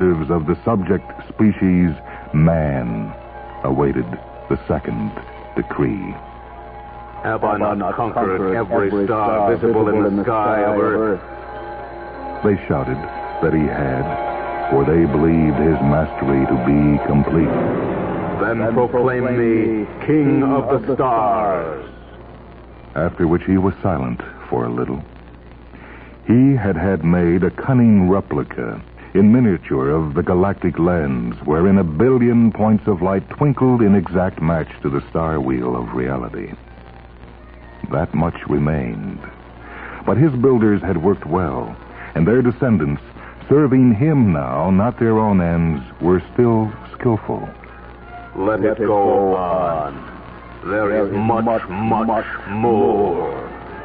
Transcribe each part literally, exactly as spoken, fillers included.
of the subject species man awaited the second decree. Have I not conquered every star visible in the sky of Earth? They shouted that he had, for they believed his mastery to be complete. Then proclaim me King of the Stars. After which he was silent for a little. He had had made a cunning replica in miniature of the galactic lens, wherein a billion points of light twinkled in exact match to the star wheel of reality. That much remained. But his builders had worked well, and their descendants, serving him now, not their own ends, were still skillful. Let, Let it go on. There, there is, is much, much, much more.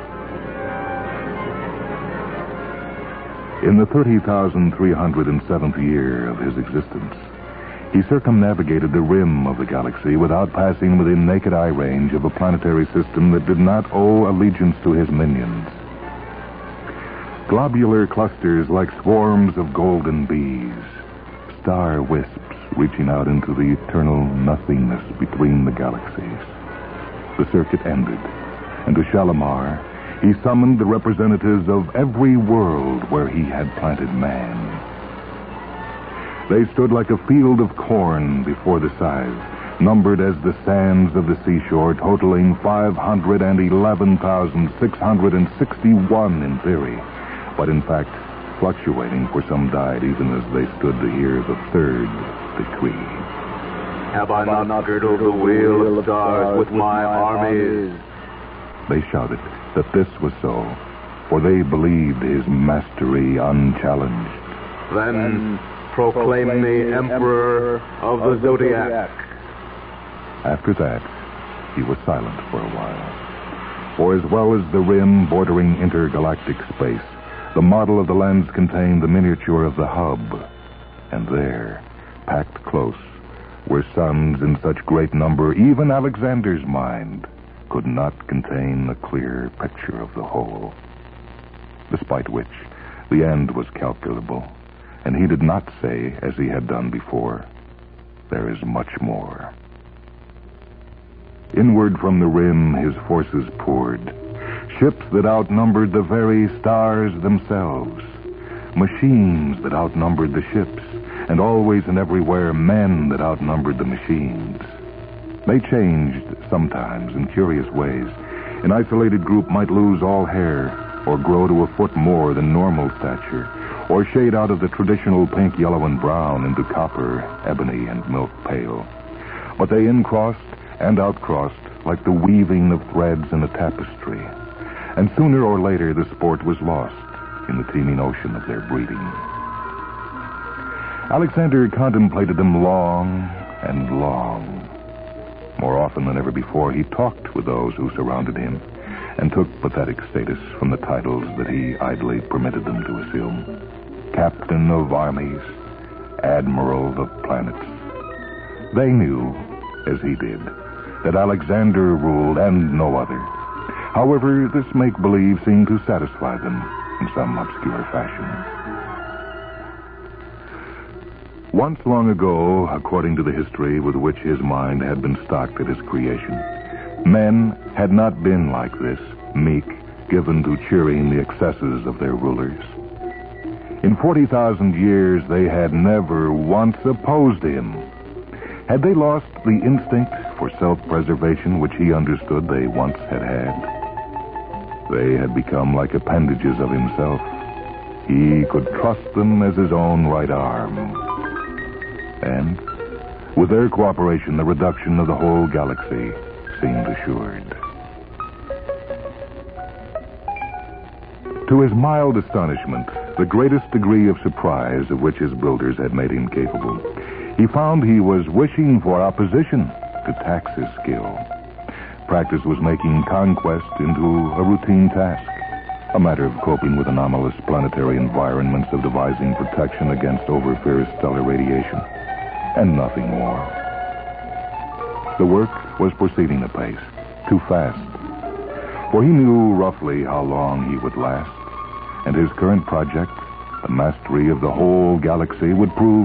In the thirty thousand three hundred seventh year of his existence, he circumnavigated the rim of the galaxy without passing within naked eye range of a planetary system that did not owe allegiance to his minions. Globular clusters like swarms of golden bees, star wisps reaching out into the eternal nothingness between the galaxies. The circuit ended, and to Shalimar, he summoned the representatives of every world where he had planted man. They stood like a field of corn before the scythe, numbered as the sands of the seashore, totaling five hundred eleven thousand six hundred sixty-one in theory, but in fact fluctuating, for some died even as they stood to hear the third decree. Have I not, not girdled the wheel of stars with my armies? They shouted that this was so, for they believed his mastery unchallenged. Then proclaim me Emperor of the Zodiac. After that, he was silent for a while. For as well as the rim bordering intergalactic space, the model of the lens contained the miniature of the hub. And there, packed close, were suns in such great number, even Alexander's mind could not contain a clear picture of the whole. Despite which, the end was calculable, and he did not say, as he had done before, there is much more. Inward from the rim his forces poured, ships that outnumbered the very stars themselves, machines that outnumbered the ships, and always and everywhere men that outnumbered the machines. They changed sometimes in curious ways. An isolated group might lose all hair, or grow to a foot more than normal stature, or shade out of the traditional pink, yellow, and brown into copper, ebony, and milk pale. But they incrossed and outcrossed like the weaving of threads in a tapestry. And sooner or later the sport was lost in the teeming ocean of their breeding. Alexander contemplated them long and long. More often than ever before, he talked with those who surrounded him and took pathetic status from the titles that he idly permitted them to assume. Captain of armies, Admiral of planets. They knew, as he did, that Alexander ruled and no other. However, this make-believe seemed to satisfy them in some obscure fashion. Once long ago, according to the history with which his mind had been stocked at his creation, men had not been like this, meek, given to cheering the excesses of their rulers. In forty thousand years, they had never once opposed him. Had they lost the instinct for self-preservation which he understood they once had had? They had become like appendages of himself. He could trust them as his own right arm. And, with their cooperation, the reduction of the whole galaxy seemed assured. To his mild astonishment, the greatest degree of surprise of which his builders had made him capable, he found he was wishing for opposition to tax his skill. Practice was making conquest into a routine task, a matter of coping with anomalous planetary environments, of devising protection against over-fierce stellar radiation, and nothing more. The work was proceeding apace, too fast, for he knew roughly how long he would last, and his current project, the mastery of the whole galaxy, would prove